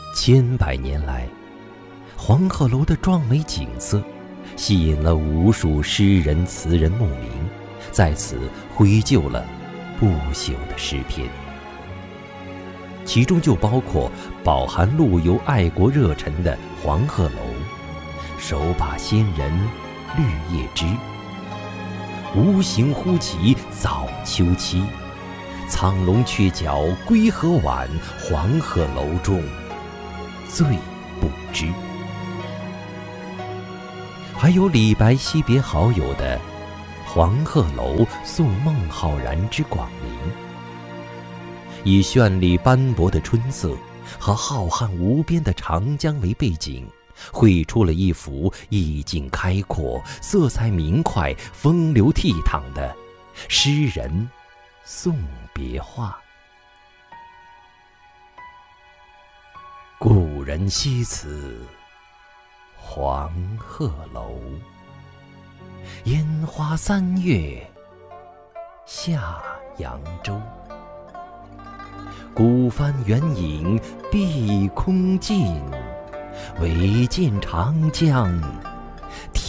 千百年来，黄鹤楼的壮美景色吸引了无数诗人词人慕名，在此绘就了不朽的诗篇。其中就包括饱含陆游爱国热忱的黄鹤楼、手把仙人绿叶枝、无形忽起早秋期、苍龙鹊角归何晚，黄鹤楼中最不知。还有李白惜别好友的黄鹤楼送孟浩然之广陵，以绚丽斑驳的春色和浩瀚无边的长江为背景，绘出了一幅意境开阔、色彩明快、风流倜傥的诗人送别画。故人西辞黄鹤楼，烟花三月下扬州。孤帆远影碧空尽，唯见长江